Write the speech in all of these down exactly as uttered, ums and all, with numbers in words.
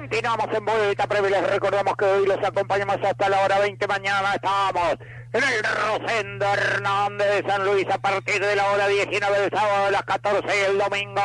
Continuamos en Vuelta Previa. Les recordamos que hoy los acompañamos hasta la hora veinte. Mañana estamos en el Rosendo Hernández de San Luis a partir de la hora diecinueve del sábado a las catorce y el domingo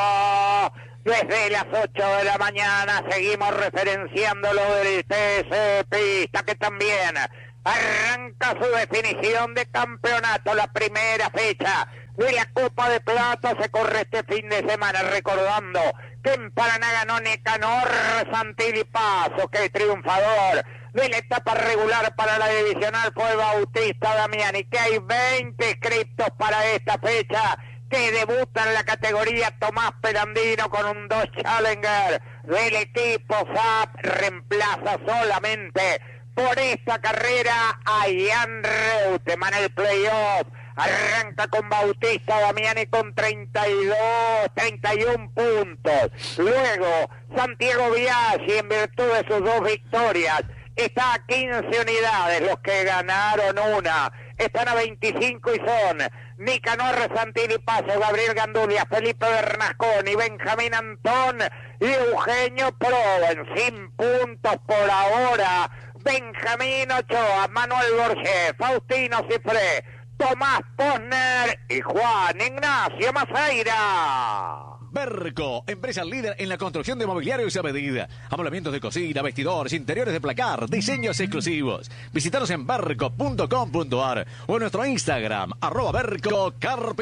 desde las ocho de la mañana. Seguimos referenciando lo del T S Pista, que también arranca su definición de campeonato. La primera fecha de la Copa de Plata se corre este fin de semana, recordando que en Paraná ganó Nicanor Santilli Paso, que el triunfador de la etapa regular para la divisional fue Bautista Damiani, que hay veinte inscriptos para esta fecha, que debuta en la categoría Tomás Pelandino con un dos Challenger del equipo S A P, reemplaza solamente por esta carrera a Ian Reutemann. El playoff arranca con Bautista Damiani con treinta y dos, treinta y uno puntos. Luego Santiago Biaggi, en virtud de sus dos victorias, está a quince unidades. Los que ganaron una están a veinticinco y son Nicanor Santilli Paso, Gabriel Gandulia, Felipe Bernasconi, Benjamín Antón y Eugenio Proven. Sin puntos por ahora Benjamín Ochoa, Manuel Borges, Faustino Cifré, Tomás Posner y Juan Ignacio Maceira. Berco, empresa líder en la construcción de mobiliarios a medida. Amoblamientos de cocina, vestidores, interiores de placar, diseños exclusivos. Visítanos en berco punto com punto ar o en nuestro Instagram, arroba Berco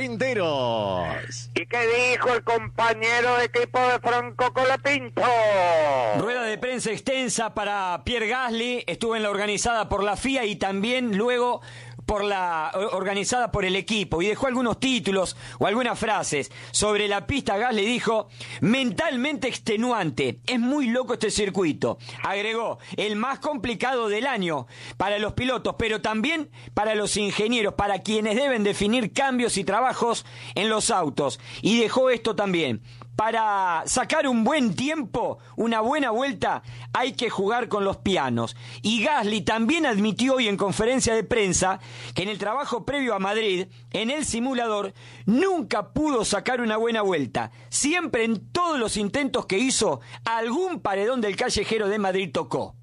Carpinteros. ¿Y qué dijo el compañero de equipo de Franco Colapinto? Rueda de prensa extensa para Pierre Gasly, estuvo en la organizada por la F I A y también luego por la organizada por el equipo, y dejó algunos títulos o algunas frases sobre la pista. Gasly dijo: mentalmente extenuante, es muy loco este circuito. Agregó: el más complicado del año para los pilotos, pero también para los ingenieros, para quienes deben definir cambios y trabajos en los autos. Y dejó esto también: para sacar un buen tiempo, una buena vuelta, hay que jugar con los pianos. Y Gasly también admitió hoy en conferencia de prensa que en el trabajo previo a Madrid, en el simulador, nunca pudo sacar una buena vuelta. Siempre, en todos los intentos que hizo, algún paredón del callejero de Madrid tocó.